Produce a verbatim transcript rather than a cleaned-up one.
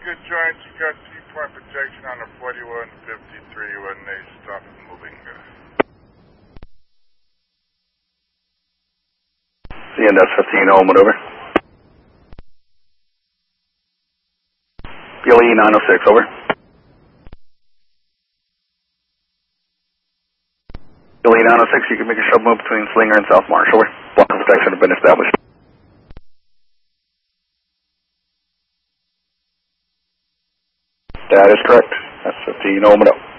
good joint. You got three-point protection on the forty-one fifty-three when they stop moving. C N S fifteen, Omen, over. B L E nine oh six, over. B L E nine oh six, you can make a shove move between Slinger and South Marsh, over. Block of protection have been established. That is correct. That's fifteen, Omen, over.